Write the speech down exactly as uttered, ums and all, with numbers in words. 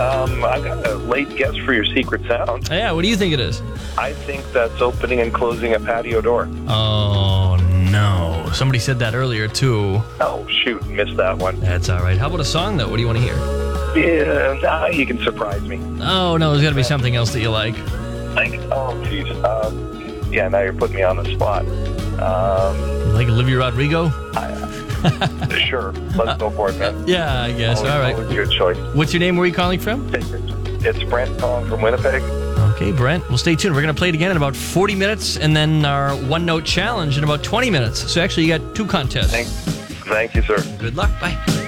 Um, I've got a late guess for your secret sound. Yeah, what do you think it is? I think that's opening and closing a patio door. Oh, no. Somebody said that earlier, too. Oh, shoot, missed that one. That's all right. How about a song, though? What do you want to hear? Yeah, nah, you can surprise me. Oh, no, there's got to be something else that you like. Like, oh, jeez. Um, yeah, now you're putting me on the spot. Um, Like Olivia Rodrigo? I, sure, let's go for it, man. Yeah, I guess. Always, All right. always a good choice. What's your name? Where are you calling from? It's Brent calling from Winnipeg. Okay, Brent. Well, stay tuned. We're going to play it again in about forty minutes, and then our one-note challenge in about twenty minutes. So actually, you got two contests. Thank, thank you, sir. Good luck. Bye.